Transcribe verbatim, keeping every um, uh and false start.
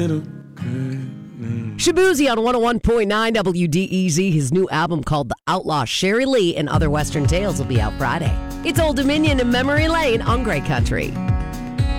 Shabuzi on one oh one point nine W D E Z. His new album called The Outlaw, Sherry Lee, and Other Western Tales will be out Friday. It's Old Dominion and Memory Lane on Grey Country.